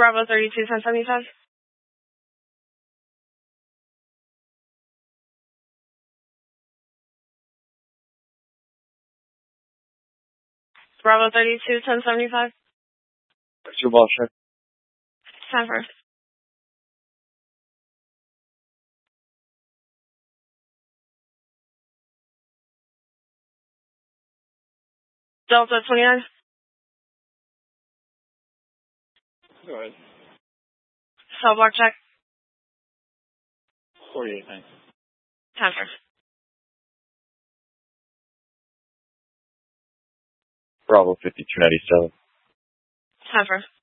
Bravo 32, 1075. Bravo 32, 1075. What's your ball check? Time first. Delta 29. Go ahead. Cell block check. 48, thanks. Time first. Bravo 5297. Time first.